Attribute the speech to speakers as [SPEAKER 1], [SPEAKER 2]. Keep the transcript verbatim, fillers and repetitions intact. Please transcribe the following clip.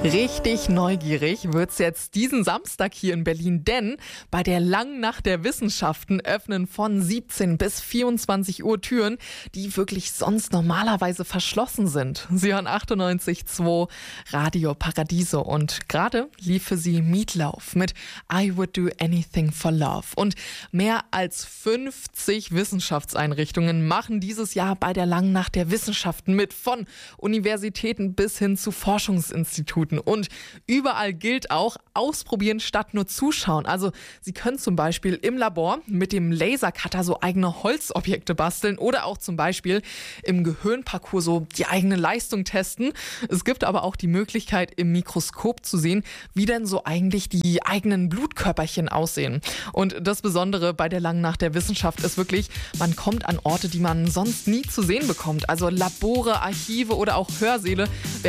[SPEAKER 1] Richtig neugierig wird's jetzt diesen Samstag hier in Berlin, denn bei der Langen Nacht der Wissenschaften öffnen von siebzehn bis vierundzwanzig Uhr Türen, die wirklich sonst normalerweise verschlossen sind. Sie hören achtundneunzig Komma zwei Radio Paradiso und gerade lief für Sie Meatloaf mit I Would Do Anything for Love. Und mehr als fünfzig Wissenschaftseinrichtungen machen dieses Jahr bei der Langen Nacht der Wissenschaften mit, von Universitäten bis hin zu Forschungsinstituten. Und überall gilt auch, ausprobieren statt nur zuschauen. Also Sie können zum Beispiel im Labor mit dem Lasercutter so eigene Holzobjekte basteln oder auch zum Beispiel im Gehirnparcours so die eigene Leistung testen. Es gibt aber auch die Möglichkeit, im Mikroskop zu sehen, wie denn so eigentlich die eigenen Blutkörperchen aussehen. Und das Besondere bei der Langen Nacht der Wissenschaft ist wirklich, man kommt an Orte, die man sonst nie zu sehen bekommt. Also Labore, Archive oder auch Hörsäle werden